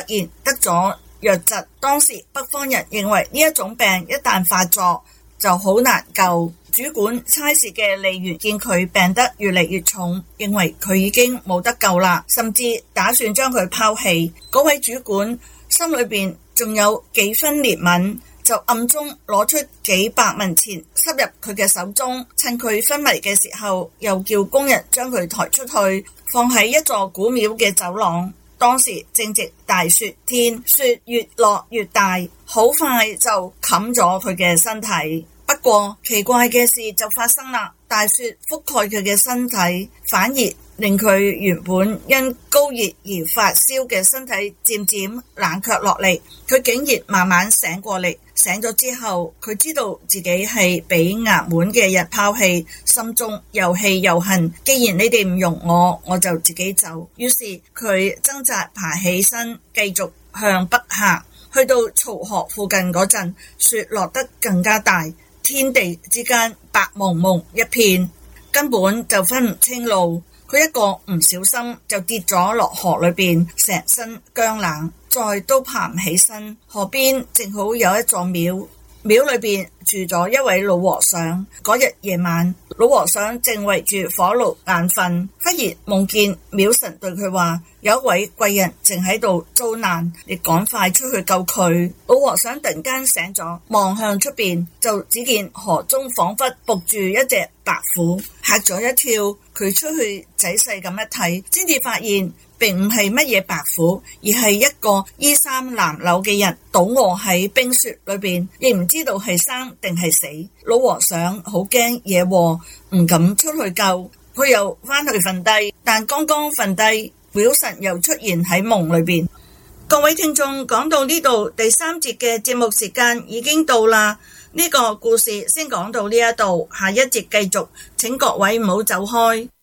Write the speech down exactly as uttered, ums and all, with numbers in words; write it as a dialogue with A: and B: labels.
A: 然得咗瘧疾。當時北方人認為呢一種病一旦發作就好難救。主管差事嘅吏員見佢病得越嚟越重，認為佢已經冇得救啦，甚至打算將佢拋棄。嗰位主管心裏邊仲有幾分憐憫，就暗中攞出幾百文錢塞入佢嘅手中，趁佢昏迷嘅時候，又叫工人將佢抬出去，放喺一座古廟嘅走廊。當時正值大雪天，雪越落越大，好快就冚咗佢嘅身體。不過奇怪嘅事就發生啦，大雪覆蓋佢嘅身體，反而令佢原本因高熱而發燒嘅身體漸漸冷卻落嚟。佢竟然慢慢醒過嚟，醒咗之後，佢知道自己係俾衙門嘅人拋棄，心中又氣又恨。既然你哋唔容我，我就自己走。於是佢掙扎爬起身，繼續向北下。去到曹河附近嗰陣，雪落得更加大，天地之間白蒙蒙一片，根本就分唔清路。佢一個唔小心就跌咗落河裏邊，成身僵冷，再都爬唔起身。河邊正好有一座廟，廟裏邊住咗一位老和尚。嗰日夜晚，老和尚正圍住火爐眼瞓，忽然夢見廟神對佢話，有一位貴人正喺度遭難，你趕快出去救佢。老和尚突然間醒咗，望向出邊，就只見河中仿佛伏住一隻白虎，嚇咗一跳。佢出去仔細咁一睇，先至發現並唔係乜嘢白虎，而係一個衣衫襤褸嘅人倒臥喺冰雪裏邊，亦唔知道係生定係死。老和尚好驚惹禍，唔敢出去救，佢又翻去瞓低，但剛剛瞓低，廟神又出現喺夢裏邊。各位聽眾，講到呢度，第三節嘅節目時間已經到啦。呢個故事先講到呢一度，下一節繼續，請各位唔好走開。